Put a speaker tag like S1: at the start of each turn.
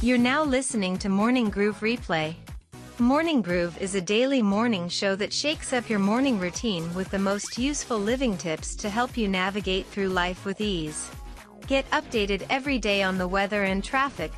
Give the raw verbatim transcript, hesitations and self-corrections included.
S1: You're now listening to Morning Groove Replay. Morning Groove is a daily morning show that shakes up your morning routine with the most useful living tips to help you navigate through life with ease. Get updated every day on the weather and traffic,